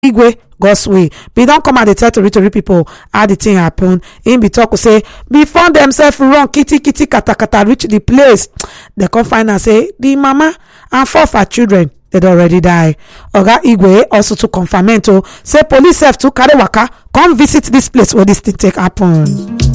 Igwe Godswill bin don come out dey tell tori pipo how the thing happen. Him be talk say before themselves run kitty katakata reach the place, dem come find out say the mama and 4 of her children dem already die. Oga Igwe also to confirm say police sef too carry waka come visit this place where this thing take happen.